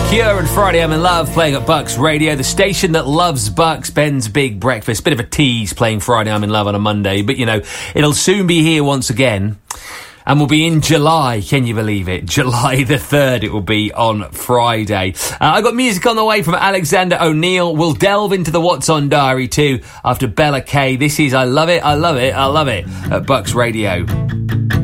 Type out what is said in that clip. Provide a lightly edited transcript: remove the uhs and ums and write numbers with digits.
Cure and Friday I'm in Love playing at Bucks Radio, the station that loves Bucks. Ben's Big Breakfast. Bit of a tease playing Friday I'm in Love on a Monday, but you know, it'll soon be here once again. And we'll be in July, can you believe it? July the 3rd it will be on Friday. I've got music on the way from Alexander O'Neill. We'll delve into the What's On Diary too after Bella Kay. This is I Love It, I Love It, I Love It at Bucks Radio.